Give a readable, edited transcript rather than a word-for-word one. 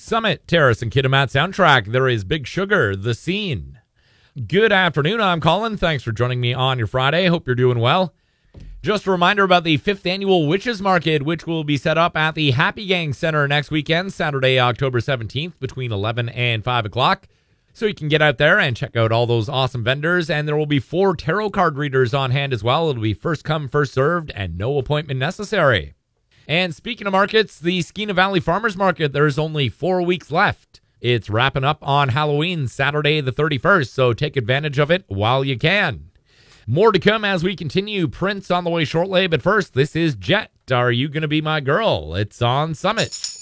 Summit, Terrace, and Kitimat soundtrack. There is Big Sugar, The Scene. Good afternoon. I'm Colin. Thanks for joining me on your Friday. Hope you're doing well. Just a reminder about the 5th annual Witches Market, which will be set up at the Happy Gang Center next weekend, Saturday, October 17th, between 11 and 5 o'clock. So you can get out there and check out all those awesome vendors, and there will be 4 tarot card readers on hand as well. It'll be first come, first served, and no appointment necessary. And speaking of markets, the Skeena Valley Farmers Market, there's only 4 weeks left. It's wrapping up on Halloween, Saturday the 31st, so take advantage of it while you can. More to come as we continue. Prince on the way shortly, but first, this is Jet. Are You Gonna Be My Girl? It's on Summit.